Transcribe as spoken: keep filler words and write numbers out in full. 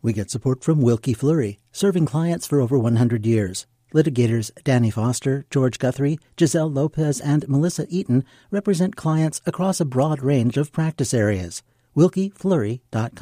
We get support from Wilkie Fleury, serving clients for over one hundred years. Litigators Danny Foster, George Guthrie, Giselle Lopez, and Melissa Eaton represent clients across a broad range of practice areas. wilkie fleury dot com